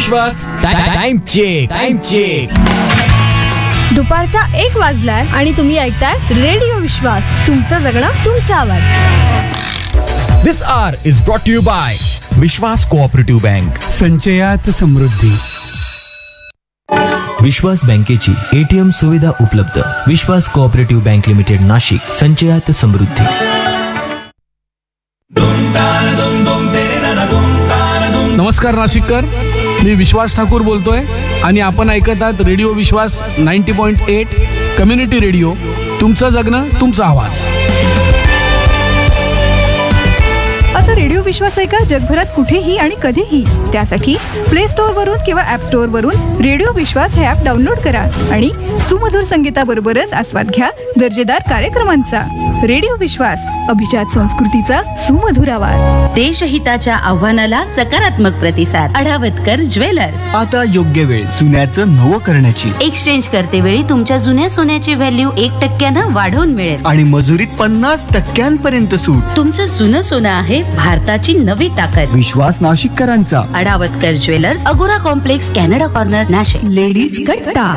विश्वास time check. दुपारचा 1 वाजलाय आणि तुम्ही ऐकताय रेडिओ विश्वास. तुमचं जगणं तुमचा आवाज. This hour is brought to you by Vishwas cooperative bank. संचयात समृद्धी. विश्वास बँकेची ATM सुविधा उपलब्ध. विश्वास कोऑपरेटिव्ह बँक लिमिटेड नाशिक. संचयात समृद्धी. नमस्कार नाशिककर, मी विश्वास ठाकूर बोलतोय आणि आपण ऐकत आहात रेडिओ विश्वास 90.8 कम्युनिटी रेडिओ. तुमचं जगणं तुमचा आवाज. आता रेडिओ विश्वास ऐका जगभरात कुठेही आणि कधीही. त्यासाठी प्ले स्टोअर वरून किंवा ऍप स्टोअर वरून रेडिओ विश्वास हे ऍप डाउनलोड करा आणि सुमधुर संगीताबरोबरच आस्वाद घ्या दर्जेदार कार्यक्रमांचा. रेडिओ विश्वास, अभिजात संस्कृतीचा सुमधुर आवाज. देशहिताच्या आव्हानाला सकारात्मक प्रतिसाद. अढावतकर ज्वेलर्स. आता योग्य वेळ सोन्याचं नवं करण्याची. एक्सचेंज करते वेळी तुमच्या जुन्या सोन्याची व्हॅल्यू 1% वाढवून मिळेल आणि मजुरीत 50% सूट. तुमचं जुनं सोनं आहे भारताची नवी ताकद. विश्वास नाशिककरांचा. अढावतकर ज्वेलर्स, अगोरा complex, Canada corner, Nashik. Ladies कट्टा.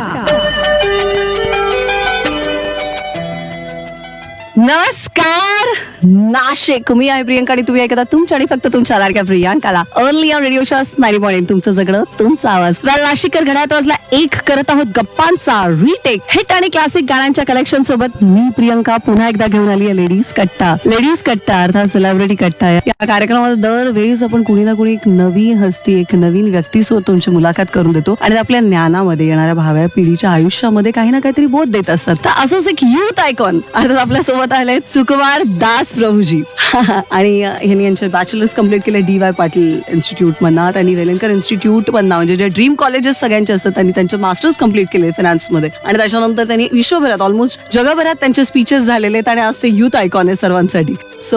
नमस्कार नाशिक, मी आहे प्रियंका आणि तुम्ही ऐकता तुमच्या आणि फक्त तुमच्या लाडक्या प्रियांकाला अर्ली ऑन रेडिओ शो 90.8 तुमचं जगणं तुमचा आवाज. नाशिककर घड्याळात वाजला 1 करत आहोत गप्पांचा रिटेक. हिट आणि क्लासिक गाण्यांच्या कलेक्शन सोबत मी प्रियंका पुन्हा एकदा घेऊन आली आहे लेडीज कट्टा. लेडीज कट्टा अर्थात सेलिब्रिटी कट्टा. या कार्यक्रमात दरवेळेस आपण कुणी ना कुणी एक नवीन हस्ती, एक नवीन व्यक्तीसोबत तुमची मुलाखत करून देतो आणि आपल्या ज्ञानामध्ये येणाऱ्या भाव्या पिढीच्या आयुष्यामध्ये काही ना काहीतरी बोध देत असतात. तर असंच एक युथ आयकॉन अर्थात आपल्या सोबत आले सुकुमार दास प्रभूजी. आणि यांनी यांचे बॅचलर्स कम्प्लीट केले DY पाटील इन्स्टिट्यूट मधनं. त्यांनी वेलणकर इन्स्टिट्यूट मधनं म्हणजे जे ड्रीम कॉलेजेस सगळ्यांचे असतात त्यांनी त्यांचे मास्टर्स कम्प्लीट केले फायनान्स मध्ये. आणि त्याच्यानंतर त्यांनी विश्वभरात ऑलमोस्ट जगभरात त्यांचे स्पीचेस झालेले आहेत आणि आज ते युथ आयकॉन आहे सर्वांसाठी.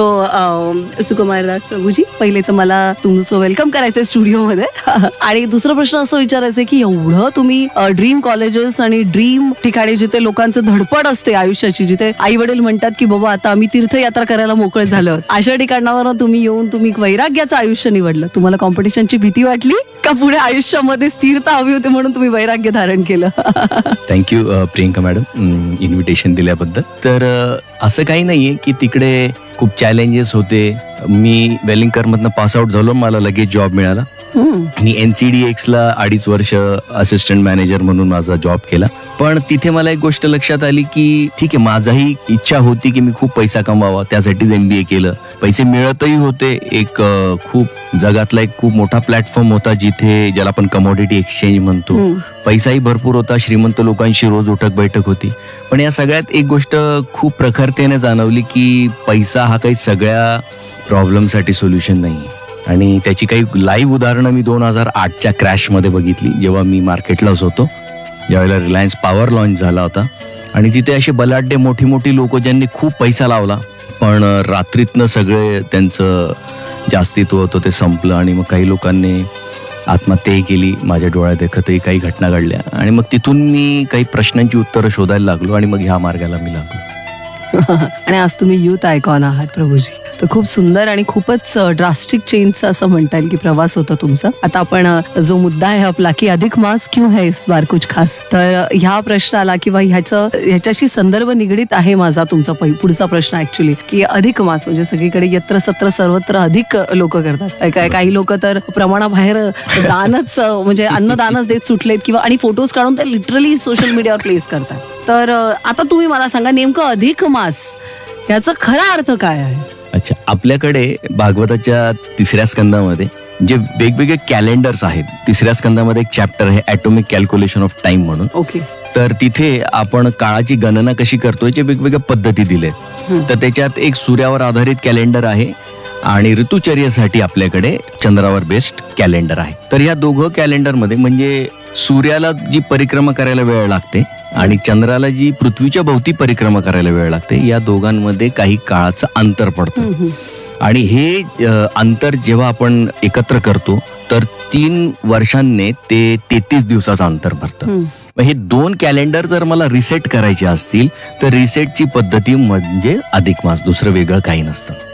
सो सुकुमार दास प्रभूजी, पहिले तर मला तुमचं वेलकम करायचंय स्टुडिओमध्ये. आणि दुसरा प्रश्न असं विचारायचं की एवढं तुम्ही ड्रीम कॉलेजेस आणि ड्रीम ठिकाणी जिथे लोकांचं धडपड असते आयुष्याची, जिथे आई वडील म्हणतात की बाबा आता आम्ही तीर्थयात्रा करायला मोकळे झालो, अशा ठिकाणावर तुम्ही येऊन तुम्ही वैराग्याचं आयुष्य निवडलं. तुम्हाला कॉम्पिटिशनची भीती वाटली का पुढे आयुष्यामध्ये स्थिरता हवी होती म्हणून तुम्ही वैराग्य धारण केलं? थँक्यू प्रियंका मॅडम इन्व्हिटेशन दिल्याबद्दल. तर असं काही नाहीये की तिकडे खूप चॅलेंजेस होते. मी वेलिंगकर मधनं पास आउट झालो, मला लगेच जॉब मिळाला. मी NCDX ला 2.5 वर्ष असिस्टंट मॅनेजर म्हणून माझा जॉब केला. पण तिथे मला एक गोष्ट लक्षात आली की ठीक आहे, माझाही इच्छा होती की मी खूप पैसा कमवावा, त्यासाठीच MBA केलं. पैसे मिळतही होते. एक खूप जगातला एक खूप मोठा प्लॅटफॉर्म होता जिथे ज्याला आपण कमोडिटी एक्सचेंज म्हणतो. पैसाही भरपूर होता, श्रीमंत लोकांशी रोज उठक बैठक होती. पण या सगळ्यात एक गोष्ट खूप प्रखरतेने जाणवली की पैसा हा काही सगळ्या प्रॉब्लेमसाठी सोल्युशन नाही. आणि त्याची काही लाईव्ह उदाहरणं मी 2008च्या क्रॅशमध्ये बघितली, जेव्हा मी मार्केटलाच होतो, ज्यावेळेला रिलायन्स पॉवर लॉन्च झाला होता. आणि तिथे असे बलाढ्य मोठी मोठी लोक ज्यांनी खूप पैसा लावला पण रात्रीतनं सगळे त्यांचं जे अस्तित्व होतं ते संपलं. आणि मग काही लोकांनी आत्महत्याही केली. माझ्या डोळ्यात देखतही काही घटना घडल्या. आणि मग तिथून मी काही प्रश्नांची उत्तरं शोधायला लागलो आणि मग ह्या मार्गाला मी लागलो. आणि आज तुम्ही युथ आयकॉन आहात प्रभूजी. तर खूप सुंदर आणि खूपच ड्रास्टिक चेंजचा असं म्हणता येईल की प्रवास होता तुमचा. आता आपण जो मुद्दा आहे आपला की अधिक मास क्यों है इस बार कुछ खास, तर ह्या प्रश्नाला किंवा ह्याच्याशी संदर्भ निगडीत आहे माझा तुमचा पुढचा प्रश्न ऍक्च्युली की अधिक मास म्हणजे सगळीकडे यत्र सत्र सर्वत्र अधिक लोक करतात. काही लोक तर प्रमाणाबाहेर दानच म्हणजे अन्नदानच देत सुटलेत किंवा आणि फोटोज काढून ते लिटरली सोशल मीडियावर प्लेस करतात. तर आता तुम्ही मला सांगा नेमकं अधिक मास याचा खरा अर्थ काय आहे? अच्छा, आपल्याकडे भागवताच्या 3ऱ्या स्कंदामध्ये जे वेगवेगळे कॅलेंडर्स आहेत, 3ऱ्या स्कंदामध्ये एक चॅप्टर आहे ॲटॉमिक कॅल्क्युलेशन ऑफ टाइम म्हणून. ओके. तर तिथे आपण काळाची गणना कशी करतो याच्या वेगवेगळ्या पद्धती दिलेत. तर त्याच्यात एक सूर्यावर आधारित कॅलेंडर आहे आणि ऋतुचर्यासाठी आपल्याकडे चंद्रावर बेस्ड कॅलेंडर आहे. तर या दोघं कॅलेंडरमध्ये म्हणजे सूर्याला जी परिक्रमा करायला वेळ लागते आणि चंद्राला जी पृथ्वीच्या भोवती परिक्रमा करायला वेळ लागते, या दोघांमध्ये काही काळाचं अंतर पडतं. आणि हे अंतर जेव्हा आपण एकत्र करतो तर 3 वर्षांनी ते 33 दिवसाचं अंतर भरतं. हे 2 कॅलेंडर जर मला रिसेट करायचे असतील तर रिसेटची पद्धती म्हणजे अधिक मास, दुसरं वेगळं काही नसतं.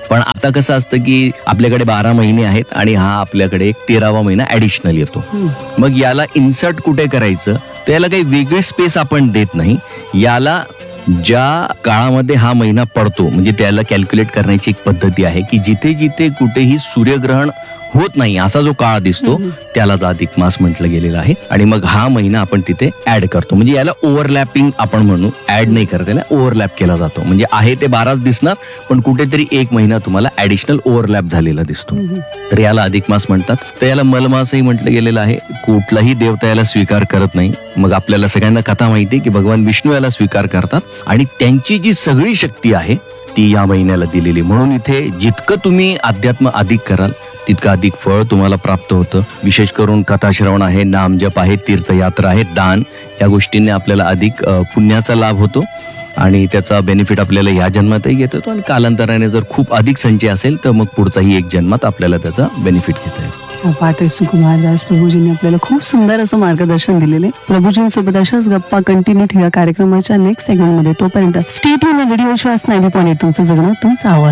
पण आता कसं असतं की आपल्याकडे 12 महिने आहेत आणि हा आपल्याकडे 13वा महिना ऍडिशनल येतो. मग याला इन्सर्ट कुठे करायचं, तर याला काही वेगळी स्पेस आपण देत नाही. याला ज्या काळामध्ये हा महिना पडतो म्हणजे त्याला कॅल्क्युलेट करण्याची एक पद्धती आहे की जिथे जिथे कुठेही सूर्यग्रहण होत नाही असा जो काळ दिसतो त्यालाच अधिक मास म्हटलं गेलेलं आहे. आणि मग हा महिना आपण तिथे ऍड करतो. म्हणजे याला ओव्हरलॅपिंग आपण म्हणू, ऍड नाही करत, याला ओव्हरलॅप केला जातो. म्हणजे आहे ते 12च दिसणार पण कुठेतरी एक महिना तुम्हाला ऍडिशनल ओव्हरलॅप झालेला दिसतो, तर याला अधिक मास म्हणतात. तर याला मलमासही म्हटलं गेलेलं आहे. कुठलाही देवता याला स्वीकार करत नाही. मग आपल्याला सगळ्यांना कथा माहिती आहे की भगवान विष्णू याला स्वीकार करतात आणि त्यांची जी सगळी शक्ती आहे ती या महिन्याला दिलेली. म्हणून इथे जितकं तुम्ही अध्यात्म अधिक कराल तितकं अधिक फळ तुम्हाला प्राप्त होतं. विशेष करून कथाश्रवण आहे, नामजप आहे, तीर्थयात्रा आहे, दान, या गोष्टींनी आपल्याला अधिक पुण्याचा लाभ होतो आणि त्याचा बेनिफिट आपल्याला या जन्मातही घेता येतो आणि कालांतराने जर खूप अधिक संचय असेल तर मग पुढचाही एक जन्मात आपल्याला त्याचा बेनिफिट घेता येतो. पाठ सुकुमार दास प्रभूजींनी आपल्याला खूप सुंदर असं मार्गदर्शन दिलेले. प्रभूजींसोबत अशाच गप्पा कंटिन्यू ठेवा कार्यक्रमाच्या नेक्स्ट सेगमेंटमध्ये. तोपर्यंत स्टे ट्यून रेडिओ विश्वास 90.8 तुमचं जगणं तुमचा आवाज.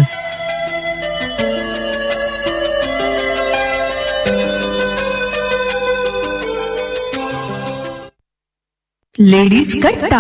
लेडीज कट्टा.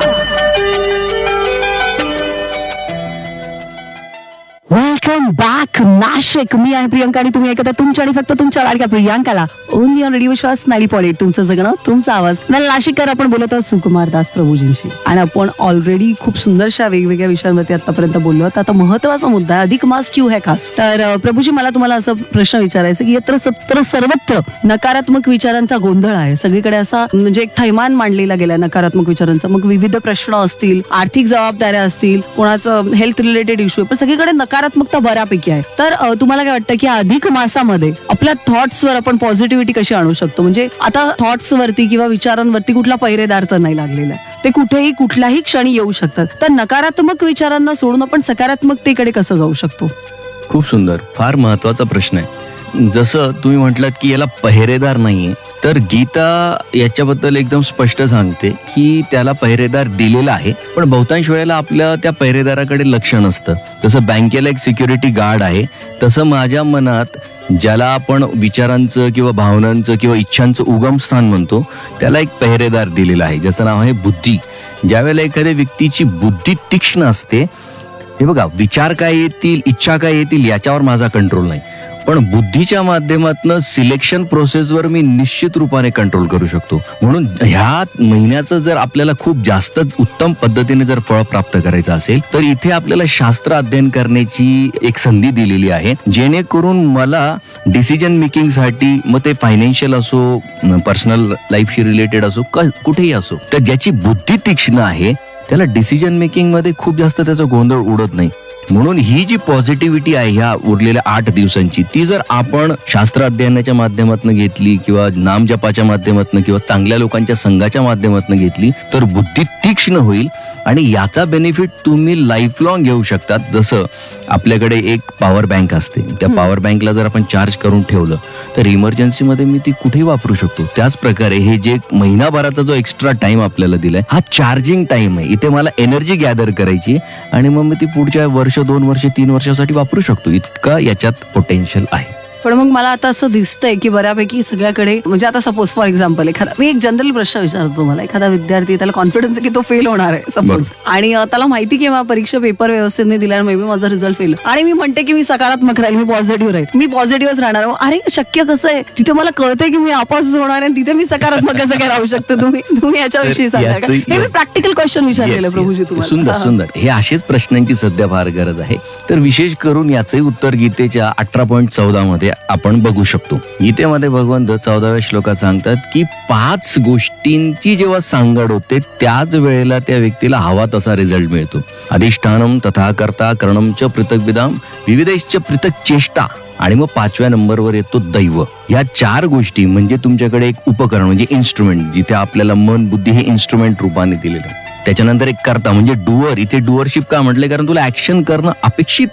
Welcome back Nashik. मी आहे प्रियंका आणि तुम्ही ऐकता तुमच्या आणि फक्त तुमच्या लाडक्या प्रियांकाला ओनली ऑन रेडिओ विश्वास 90.8 तुमचं जगणं तुमचा आवाज. नाशिककर आपण बोलत आहोत सुकुमार दास प्रभूजींशी आणि आपण ऑलरेडी खूप सुंदरशा वेगवेगळ्या विषयांवरती आतापर्यंत बोललो आहोत. आता महत्वाचा मुद्दा आहे अधिक मास क्यू है खास. तर प्रभूजी मला तुम्हाला असं प्रश्न विचारायचा की यत्र सत्र सर्वत्र नकारात्मक विचारांचा गोंधळ आहे. सगळीकडे असा म्हणजे एक थैमान मांडलेला गेला नकारात्मक विचारांचा. मग विविध प्रश्न असतील, आर्थिक जबाबदाऱ्या असतील, कोणाचं हेल्थ रिलेटेड इश्यू, पण सगळीकडे नकारात्मकता बऱ्यापैकी आहे. तर तुम्हाला काय वाटतं की अधिक मासामध्ये आपल्या थॉट्स वर आपण पॉझिटिव्हिटी कशी आणू शकतो? म्हणजे आता थॉट्स वरती किंवा विचारांवरती कुठला पहिरेदार तर नाही लागलेला, ते कुठेही कुठल्याही क्षणी येऊ शकतात. तर नकारात्मक विचारांना सोडून आपण सकारात्मकतेकडे कसं जाऊ शकतो? खूप सुंदर, फार महत्वाचा प्रश्न आहे. जसं तुम्ही म्हटलात की याला पहिरेदार नाहीये, तर गीता याच्याबद्दल एकदम स्पष्ट सांगते की त्याला पहिरेदार दिलेला आहे, पण बहुतांश वेळेला आपल्या त्या पहिरेदाराकडे लक्ष नसतं. जसं बँकेला एक सिक्युरिटी गार्ड आहे, तसं माझ्या मनात ज्याला आपण विचारांचं किंवा भावनांचं किंवा इच्छांचं उगमस्थान म्हणतो त्याला एक पहिरेदार दिलेला आहे ज्याचं नाव आहे बुद्धी. ज्यावेळेला एखाद्या व्यक्तीची बुद्धी तीक्ष्ण असते, हे बघा, विचार काय येतील, इच्छा काय येतील याच्यावर माझा कंट्रोल नाही, पण बुद्धीच्या माध्यमातून सिलेक्शन प्रोसेसवर मी निश्चित रूपाने कंट्रोल करू शकतो. म्हणून ह्या महिन्याचं जर आपल्याला खूप जास्त उत्तम पद्धतीने जर फळ प्राप्त करायचं असेल तर इथे आपल्याला शास्त्र अध्ययन करण्याची एक संधी दिलेली आहे, जेणेकरून मला डिसिजन मेकिंग साठी, मग ते फायनान्शियल असो, पर्सनल लाईफशी रिलेटेड असो, कुठेही असो, तर ज्याची बुद्धी तीक्ष्ण आहे त्याला डिसिजन मेकिंग मध्ये खूप जास्त त्याचा गोंधळ उडत नाही. म्हणून ही जी पॉझिटिव्हिटी आहे ह्या उरलेल्या 8 दिवसांची, ती जर आपण शास्त्र अध्ययनाच्या माध्यमातून घेतली किंवा नामजपाच्या माध्यमातून किंवा चांगल्या लोकांच्या संघाच्या माध्यमातून घेतली तर बुद्धी तीक्ष्ण होईल आणि याचा बेनिफिट तुम्ही लाईफ लॉंग घेऊ शकतात. जसं आपल्याकडे एक पॉवर बँक असते, त्या पॉवर बँकला जर आपण चार्ज करून ठेवलं तर इमर्जन्सीमध्ये मी ती कुठेही वापरू शकतो. त्याच प्रकारे हे जे महिनाभराचा जो एक्स्ट्रा टाइम आपल्याला दिलाय हा चार्जिंग टाइम आहे. इथे मला एनर्जी गॅदर करायची आणि मग मी ती पुढच्या वर्ष, 2 वर्ष, 3 वर्षासाठी वापरू शकतो. इतका याच्यात पोटेन्शियल आहे. पण मग मला आता असं दिसतंय की बऱ्यापैकी सगळ्याकडे, म्हणजे आता सपोज फॉर एक्झाम्पल मी एक जनरल प्रश्न विचारतो तुम्हाला. एखादा विद्यार्थी, त्याला कॉन्फिडन्स आहे की तो फेल होणार आहे सपोज, आणि त्याला माहिती की परीक्षा पेपर व्यवस्थित दिला, मे बी माझा रिझल्ट फेल, आणि मी म्हणते की मी सकारात्मक राहील, मी पॉझिटिव्ह राहील, मी पॉझिटिव्हच राहणार. अरे शक्य कसं आहे? जिथे मला कळतंय की मी अपास होणार आहे तिथे मी सकारात्मक कसं काय राहू शकतो? तुम्ही याच्याविषयी सांगा का? हे मी प्रॅक्टिकल क्वेश्चन विचारलेलं प्रभूजी तुम्हाला. सुंदर सुंदर, हे असेच प्रश्नांची सध्या फार गरज आहे. तर विशेष करून याचंही उत्तर गीतेच्या 18.14 मध्ये आपण बघू शकतो. गीतेमध्ये भगवंत 14व्या श्लोकात सांगतात की 5 गोष्टींची जेव्हा सांगड होते त्याच वेळेला त्या व्यक्तीला हवा तसा रिझल्ट मिळतो. अधिष्ठानम तथा कर्ता करणम च पृथक विदाम विविधैश्च पृथक चेष्टा, आणि मग 5व्या नंबरवर येतो दैव. या 4 गोष्टी म्हणजे तुमच्याकडे एक उपकरण म्हणजे इन्स्ट्रुमेंट, जिथे आपल्याला मन, बुद्धी हे इन्स्ट्रुमेंट रूपाने दिलेलं आहे. त्याच्यानंतर एक कर्ता म्हणजे डुअर. इथे डुअरशिप का म्हटलंय? कारण तुला ऍक्शन करणं अपेक्षित आहे.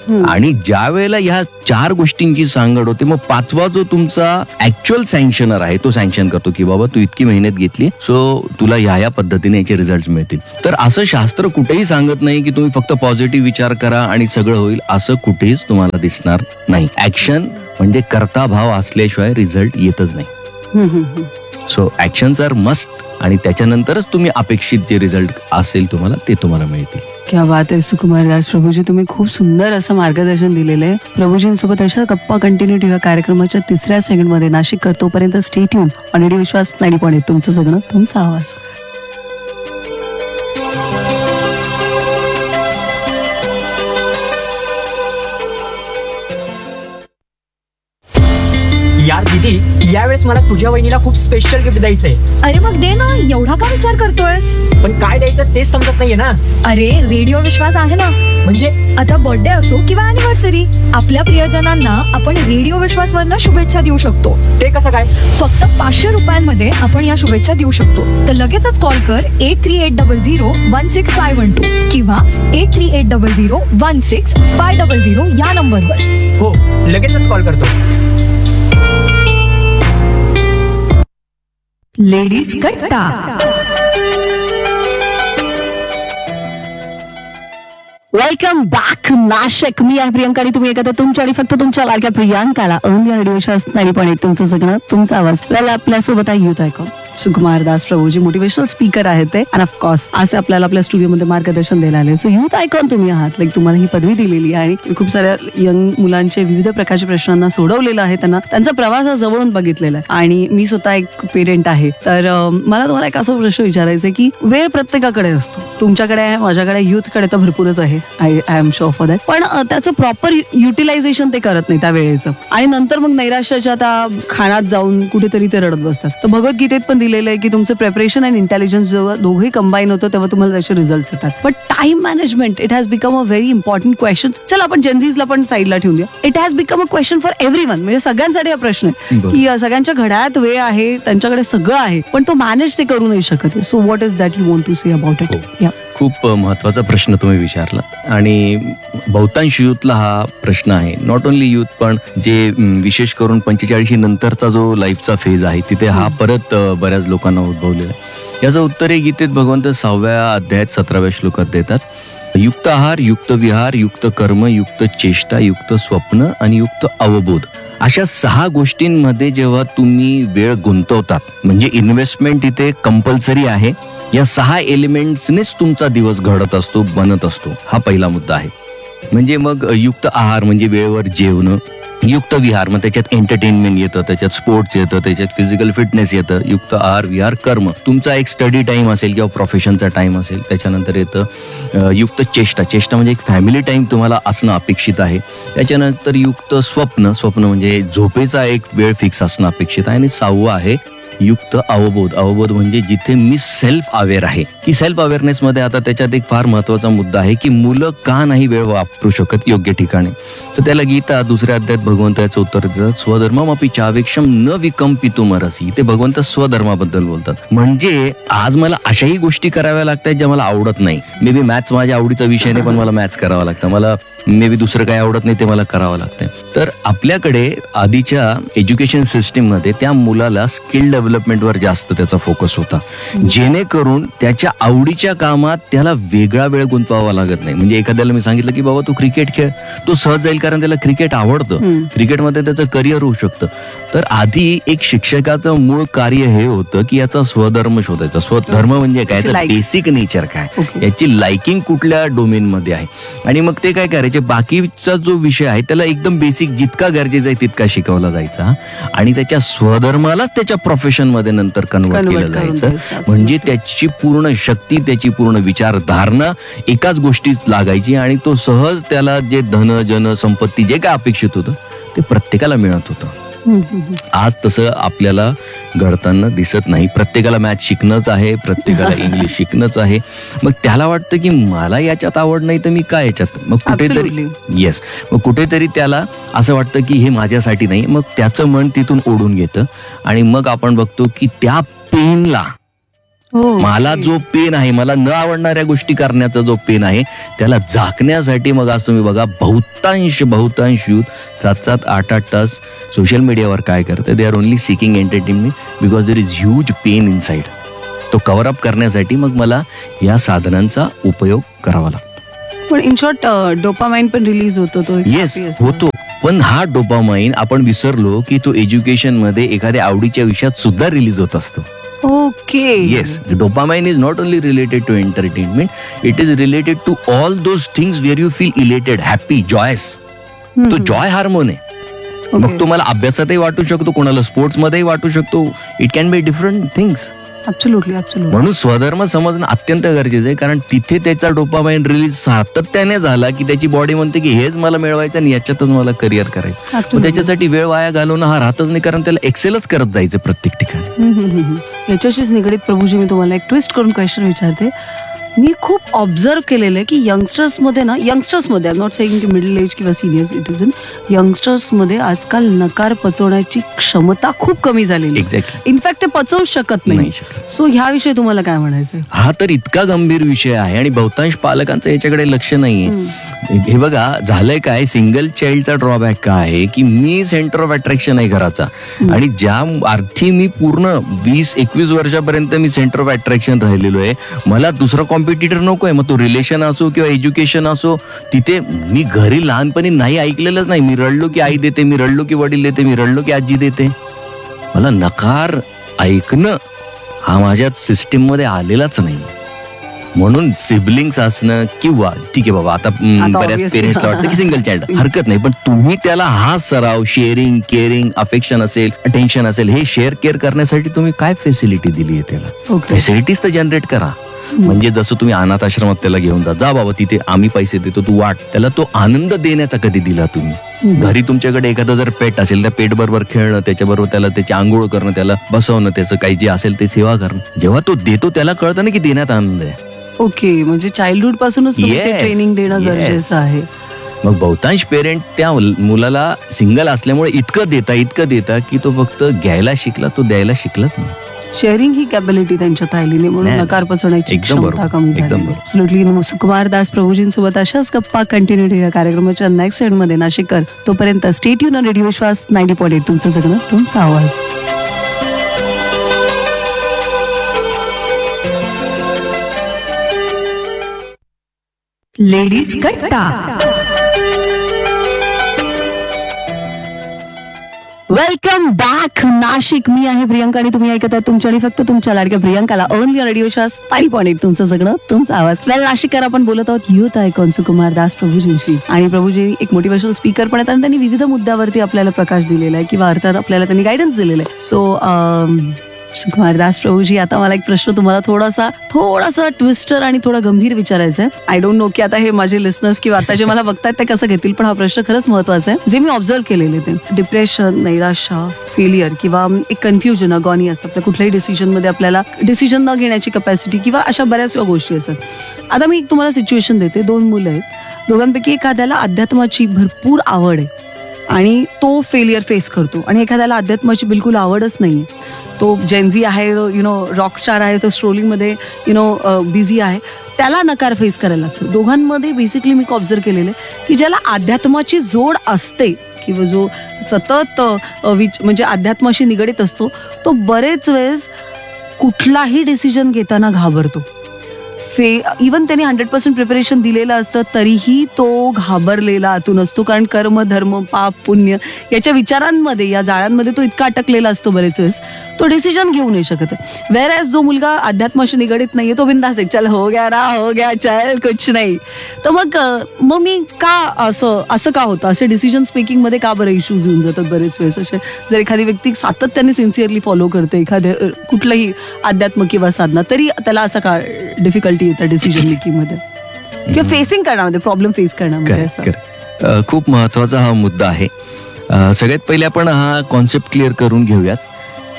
आणि ज्या वेळेला ह्या 4 गोष्टींची सांगड होते, मग 5वा जो तुमचा ऍक्च्युअल सँक्शनर आहे तो सँक्शन करतो की बाबा तू इतकी मेहनत घेतली, सो तुला ह्या पद्धतीने याचे रिझल्ट मिळतील. तर असं शास्त्र कुठेही सांगत नाही की तुम्ही फक्त पॉझिटिव्ह विचार करा आणि सगळं होईल, असं कुठेच तुम्हाला दिसणार नाही. ऍक्शन म्हणजे करता भाव असल्याशिवाय रिझल्ट येतच नाही. सो ऍक्शन्स आर मस्ट, आणि त्याच्यानंतरच तुम्ही अपेक्षित जे रिझल्ट असेल तुम्हाला ते तुम्हाला मिळतील. क्या बात आहे सुकुमार दास प्रभूजी, तुम्ही खूप सुंदर असं मार्गदर्शन दिलेलं आहे. प्रभूजींसोबत अशा गप्पा कंटिन्यू ठेवा कार्यक्रमाच्या 3ऱ्या सेगमेंटमध्ये. Nashik करतोपर्यंत stay tune on radio विश्वास 90.8. तुमचं जगणं तुमचा आवाज. यार दीदी, यावेळेस मला तुझ्या वहिनीला खूप स्पेशल गिफ्ट द्यायचंय. अरे मग दे ना, एवढा का विचार करतोयस? पण काय द्यायचं तेच समजत नाहीये ना. अरे रेडिओ विश्वास आहे ना. म्हणजे आता बर्थडे असो किंवा अॅनिव्हर्सरी, आपल्या प्रियजनांना आपण रेडिओ विश्वास वरनं शुभेच्छा देऊ शकतो. ते कसं काय? फक्त 500 रुपयांमध्ये आपण या शुभेच्छा देऊ शकतो. तर लगेचच कॉल कर 8380016512 किंवा 8380016500 या नंबरवर. हो, लगेचच कॉल करतो. लेडीज कट्टा. Welcome back Nashik. मी आहे प्रियंका आणि तुम्ही ऐकता तुमच्या आणि फक्त तुमच्या लाडक्या प्रियांकाला रेडिओ विश्वास 90.8. तुमचं जगणं तुमचा आवाज. आपल्यासोबत आहे युथ आयकॉन सुकुमार दास प्रभूजी, मोटिवेशनल स्पीकर आहेत ते. आणि ऑफकोर्स आज ते आपल्याला आपल्या स्टुडिओमध्ये मार्गदर्शन द्यायला आले. सो युथ आयकॉन तुम्ही आहात, लाईक तुम्हाला ही पदवी दिलेली आहे आणि खूप साऱ्या यंग मुलांचे विविध प्रकारच्या प्रश्नांना सोडवलेलं आहे, त्यांचा प्रवास जवळून बघितलेला आहे. आणि मी स्वतः एक पेरेंट आहे. तर मला तुम्हाला एक असा प्रश्न विचारायचा आहे की वेळ प्रत्येकाकडे असतो. तुमच्याकडे आहे, माझ्याकडे, युथकडे तर भरपूरच आहे. I am sure for that. पण त्याचं प्रॉपर युटिलायझेशन ते करत नाही त्या वेळेचं, आणि नंतर मग नैराश्याच्या त्या खाण्यात जाऊन कुठेतरी ते रडत बसतात. तर भगवद्गीतेत पण दिलेलं आहे की तुमचं प्रिपरेशन अँड इंटेलिजन्स जेव्हा दोघंही कंबाईन होतं तेव्हा तुम्हाला त्याचे रिझल्ट येतात. But time management it has become a very important question. चल आपण जेनझीजला पण साईडला ठेवून देऊ. It has become a question for everyone. म्हणजे सगळ्यांसाठी हा प्रश्न आहे की सगळ्यांच्या घड्याळात वेळ आहे, त्यांच्याकडे सगळं आहे, पण तो मॅनेज ते करू नाही शकत. So what is that you want to say about it? खूप महत्वाचा प्रश्न तुम्ही विचारला, आणि बहुतांश युथला हा प्रश्न आहे. नॉट ओनली युथ, पण जे विशेष करून 45 नंतरचा जो लाईफचा फेज आहे तिथे हा परत बऱ्याच लोकांना उद्भवलेला आहे. याचं उत्तर हे गीतेत भगवंत 6व्या अध्यायात 17व्या श्लोकात देतात. युक्त आहार, युक्त विहार, युक्त कर्म, युक्त चेष्टा, युक्त स्वप्न आणि युक्त अवबोध, अशा 6 गोष्टींमध्ये जेव्हा तुम्ही वेळ गुंतवतात, म्हणजे इन्व्हेस्टमेंट इथे कंपल्सरी आहे. या 6 एलिमेंट्सनेच तुमचा दिवस घडत असतो, बनत असतो. हा पहिला मुद्दा आहे. म्हणजे मग युक्त आहार म्हणजे वेळेवर जेवणं, युक्त विहार मग त्याच्यात एंटरटेनमेंट येतं, त्याच्यात स्पोर्ट्स येतं, त्याच्यात फिजिकल फिटनेस येतं. युक्त आहार, विहार, कर्म, तुमचा एक स्टडी टाइम असेल किंवा प्रोफेशनचा टाइम असेल. त्याच्यानंतर येतं युक्त चेष्टा. चेष्टा म्हणजे एक फॅमिली टाइम तुम्हाला असणं अपेक्षित आहे. त्याच्यानंतर युक्त स्वप्न. स्वप्न म्हणजे झोपेचा एक वेळ फिक्स असणं अपेक्षित आहे. आणि 6वं आहे युक्त अवबोध. अवबोध म्हणजे जिथे मी सेल्फ अवेअर आहे, की सेल्फ अवेअरनेस मध्ये आता त्याच्यात एक फार महत्वाचा मुद्दा आहे की मुलं का नाही वेळ वापरू शकत योग्य ठिकाणी. तर त्याला गीता 2ऱ्या अध्यायात भगवंत याचं उत्तर देतात, स्वधर्ममपि चावेक्षम न विकंपितुमरसी. ते भगवंत स्वधर्माबद्दल बोलतात. म्हणजे आज मला अशाही गोष्टी कराव्या लागतात ज्या मला आवडत नाही. मे बी मॅथ्स माझ्या आवडीचा विषय नाही, पण मला मॅथ्स करावा लागतं. मला मे बी दुसरं काही आवडत नाही, ते मला करावं लागतंय. तर आपल्याकडे आधीच्या एज्युकेशन सिस्टीम मध्ये त्या मुलाला स्किल डेव्हलपमेंटवर जास्त त्याचा फोकस होता, जेणेकरून त्याच्या आवडीच्या कामात त्याला वेगळा वेळ गुंतवावा लागत नाही. म्हणजे एखाद्याला मी सांगितलं की बाबा तू क्रिकेट खेळ, तो सहज जाईल, कारण त्याला क्रिकेट आवडतं, क्रिकेटमध्ये त्याचं करिअर होऊ शकतं. तर आधी एक शिक्षकाचं मूळ कार्य हे होतं की याचा स्वधर्म शोधायचा. स्वधर्म म्हणजे काय, बेसिक नेचर काय, याची लाइकिंग कुठल्या डोमेन मध्ये आहे, आणि मग ते काय करायचे, बाकीचा जो विषय आहे त्याला एकदम बेसिक जितका गरजेचा आहे तितका शिकवला जायचा, आणि त्याच्या स्वधर्मालाच त्याच्या प्रोफेशन मध्ये नंतर कन्वर्ट केलं जायचं. म्हणजे त्याची पूर्ण शक्ती, त्याची पूर्ण विचारधारणा एकाच गोष्टीत लागायची, आणि तो सहज त्याला जे धन जन संपत्ती जे काय अपेक्षित होतं ते प्रत्येकाला मिळत होतं. आज तसं आपल्याला घडताना दिसत नाही. प्रत्येकाला मॅथ शिकणंच आहे, प्रत्येकाला इंग्लिश शिकणंच आहे. मग त्याला वाटतं की मला याच्यात आवड नाही तर मी काय याच्यात, मग कुठेतरी मग कुठेतरी त्याला असं वाटतं की हे माझ्यासाठी नाही. मग त्याचं मन तिथून ओढून घेतं, आणि मग आपण बघतो की त्या पेनला मला जो पेन आहे, मला न आवडणाऱ्या गोष्टी करण्याचा जो पेन आहे, त्याला झाकण्यासाठी मग आज तुम्ही बघा बहुतांश युथ 7-7, 8-8 तास सोशल मीडियावर काय करते, they are only seeking entertainment because there is huge pen inside. तो कव्हर अप करण्यासाठी मग मला या साधनांचा उपयोग करावा लागतो. पण इन शॉर्ट डोपामाइन पण रिलीज होतो तो. येस, होतो. पण हा डोपामाइन आपण विसरलो की तो एज्युकेशन मध्ये एखाद्या आवडीच्या विषयात सुद्धा रिलीज होत असतो. Okay. Yes, dopamine is not only related to entertainment, it is related to all those things where you feel elated, happy, Joyce. तो जॉय हार्मोन आहे. मग तुम्हाला अभ्यासातही वाटू शकतो, कोणाला स्पोर्ट्स मध्येही वाटू शकतो. It can be different things. Absolutely. म्हणून स्वधर्म समजणं अत्यंत गरजेचं आहे, कारण तिथे त्याचा डोपामाइन रिलीज सातत्याने झाला की त्याची बॉडी म्हणते की हेच मला मिळवायचं आणि याच्यातच मला करिअर करायचं. त्याच्यासाठी वेळ वाया घालवणं हा राहतच नाही, कारण त्याला एक्सेलच करत जायचं प्रत्येक ठिकाणी. याच्याशीच निगडीत प्रभूजी मी तुम्हाला एक ट्विस्ट करून क्वेश्चन विचारते. मी खूप ऑब्झर्व केलेलं आहे की यंगस्टर्समध्ये आय एम नॉट सेइंग की मिडल एज किंवा सिनियर सिटीजन, यंगस्टर्समध्ये आजकाल नकार पचवण्याची क्षमता खूप कमी झालेली. एक्झॅक्टली. इनफॅक्ट ते पचवू शकत नाही. सो ह्याविषयी तुम्हाला काय म्हणायचं? हा तर इतका गंभीर विषय आहे आणि बहुतांश पालकांचं याच्याकडे लक्ष नाहीये. हे बघा, झालंय काय, सिंगल चाइल्डचा ड्रॉबॅक काय आहे की मी सेंटर ऑफ अट्रॅक्शन आहे घराचा, आणि ज्या अर्थी मी पूर्ण 20-21 वर्षापर्यंत मी सेंटर ऑफ अट्रॅक्शन राहिलेलो आहे, मला दुसरा कॉम्पिटिटर नकोय. मग तो रिलेशन असो किंवा एज्युकेशन असो, तिथे मी घरी लहानपणी नाही ऐकलेलंच नाही. मी रडलो की आई देते, मी रडलो की वडील देते, मी रडलो की आजी देते. मला नकार ऐकणं हा माझ्या सिस्टीम मध्ये आलेलाच नाही. म्हणून सिबलिंग्स असणं किंवा ठीक आहे बाबा, आता बऱ्याच पेरेंट्सला वाटतं की सिंगल चाइल्ड हरकत नाही, पण तुम्ही त्याला हा सराव, शेअरिंग, केअरिंग, अफेक्शन असेल, अटेन्शन असेल, हे शेअर केअर करण्यासाठी तुम्ही काय फॅसिलिटी दिली आहे त्याला? फॅसिलिटीज तर जनरेट करा. म्हणजे जसं तुम्ही अनाथ आश्रमात त्याला घेऊन जा बाबा, तिथे आम्ही पैसे देतो, तू वाट. त्याला तो आनंद देण्याचा कधी दिला तुम्ही? घरी तुमच्याकडे एखादा जर पेट असेल, त्या पेट बरोबर खेळणं, त्याच्याबरोबर त्याला त्याची आंघोळ करणं, त्याला बसवणं, त्याचं काही जे असेल ते सेवा करणं. जेव्हा तो देतो त्याला कळतं ना की देण्यात आनंद आहे. ओके, म्हणजे चाइल्डहुड पासूनच ट्रेनिंग देणं गरजेचं आहे. मग बहुतांश पेरेंट्स त्या मुलाला सिंगल असल्यामुळे इतकं देता की तो फक्त घ्यायला शिकला, तो द्यायला शिकलाच नाही. शेअरिंग ही कॅपॅबिलिटी त्यांच्यात राहिली नाही, म्हणून नकार पचवण्याची क्षमता कमी झाली. ऍब्सोल्युटली. सुकुमार दास प्रभूजींसोबत अशाच गप्पा कंटिन्यू या कार्यक्रमाच्या नेक्स्ट सेट मध्ये नाशिककर. तोपर्यंत स्टे ट्यून ऑन रेडिओ विश्वास 90.8. तुमचं जगणं तुमचा आवाज. लेडीज कट्टा. Welcome back Nashik. मी आहे प्रियंका आणि तुम्ही ऐकत आहात तुमच्या आणि फक्त तुमच्या लाडक्या प्रियंकाला ओनली रेडिओ शो 90.8. तुमचं जगणं तुमचा आवाज. वेल नाशिककर, आपण बोलत आहोत युथ आयकॉन सुकुमार दास प्रभूजींशी. आणि प्रभूजी एक मोटिवेशनल स्पीकर पण आहेत आणि त्यांनी विविध मुद्द्यावरती आपल्याला प्रकाश दिलेला आहे किंवा अर्थात आपल्याला त्यांनी गायडन्स दिलेला आहे. सो सुकुमार दास प्रभूजी, आता मला एक प्रश्न तुम्हाला थोडासा ट्विस्टर आणि थोडा गंभीर विचारायचा आहे. आय डोंट नो की आता हे माझे लिसनर्स किंवा आता जे मला बघतायत ते कसं घेतील, पण हा प्रश्न खरंच महत्वाचा आहे. जे मी ऑब्झर्व केलेले ते डिप्रेशन, नैराश्य, फेलियर किंवा एक कन्फ्युजन, अगॉनी असतं आपल्या कुठल्याही डिसिजन मध्ये, आपल्याला डिसिजन न घेण्याची कपॅसिटी किंवा अशा बऱ्याच गोष्टी असतात. आता मी तुम्हाला सिच्युएशन देते. 2 मुलं आहेत, दोघांपैकी एखाद्याला अध्यात्माची भरपूर आवड आहे आणि तो फेलियर फेस करतो, आणि एखाद्याला अध्यात्माची बिलकुल आवडच नाहीये. तो जेनझी आहे, रॉकस्टार आहे, तो स्ट्रोलिंग मध्ये बिझी आहे, त्याला नकार फेस करायला लागतो. दोघांमध्ये बेसिकली मी ऑब्झर्व केलेलं आहे की ज्याला अध्यात्माची जोड असते किंवा जो सतत म्हणजे अध्यात्माशी निगडीत असतो, तो बरेच वेळेस कुठलाही डिसिजन घेताना घाबरतो. इवन त्याने 100% प्रिपरेशन दिलेलं असतं तरीही तो घाबरलेला आतून असतो, कारण कर्म, धर्म, पाप, पुण्य याच्या विचारांमध्ये, या जाळ्यांमध्ये तो इतका अटकलेला असतो बरेच वेळेस, तो डिसिजन घेऊ नाही शकत. वेअर ॲज जो मुलगा अध्यात्माशी निगडीत नाहीये, तो बिंदास आहे, चल हो गया चल कुछ नाही. तर मग मी का असं का होतं, असे डिसिजन्स मेकिंग मध्ये का बरं इश्यूज येऊन जातात बरेच वेळेस असे? जर एखादी व्यक्ती सातत्याने सिन्सिअरली फॉलो करते एखाद्या कुठलंही अध्यात्म किंवा साधना, तरी त्याला असं का डिफिकल्टी येतं डिसिजन मेकिंग मध्ये किंवा फेसिंग करण्यामध्ये, प्रॉब्लेम फेस करण्यामध्ये? खूप महत्वाचा हा मुद्दा आहे. सगळ्यात पहिले आपण हा कॉन्सेप्ट क्लिअर करून घेऊयात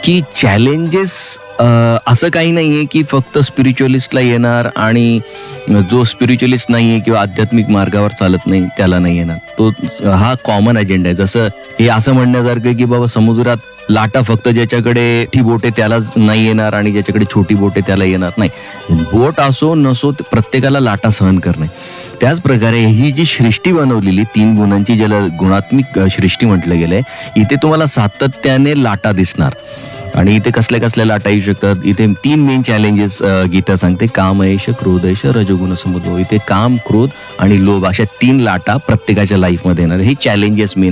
की चॅलेंजेस असं काही नाहीये की फक्त स्पिरिच्युअलिस्टला येणार आणि जो स्पिरिच्युअलिस्ट नाहीये किंवा आध्यात्मिक मार्गावर चालत नाही त्याला नाही येणार. तो हा कॉमन अजेंडा आहे. जसं हे असं म्हणण्यासारखं की बाबा समुद्रात लाटा फक्त ज्याच्याकडे मोठी बोट आहे त्यालाच नाही येणार आणि ज्याच्याकडे छोटी बोट आहे त्याला येणार नाही. बोट असो नसो प्रत्येकाला लाटा सहन करणे. त्याच प्रकारे ही जी सृष्टी बनवलेली 3 गुणांची ज्याला गुणात्मक सृष्टी म्हटलं गेलंय, इथे तुम्हाला सातत्याने लाटा दिसणार आणि इथे कसल्या कसल्या लाटा येऊ शकतात. इथे 3 मेन चॅलेंजेस गीता सांगते, काम ऐश, क्रोध ऐश, रजोगुण समुद्र. इथे काम, क्रोध आणि लोभ अशा 3 लाटा प्रत्येकाच्या लाईफमध्ये येणार. हे चॅलेंजेस मेन